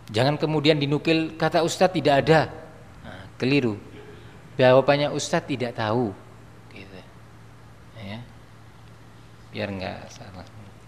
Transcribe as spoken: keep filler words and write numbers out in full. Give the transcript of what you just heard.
Jangan kemudian dinukil kata Ustadz tidak ada, nah, keliru. Jawabannya Ustadz tidak tahu, gitu. Ya, biar nggak salah.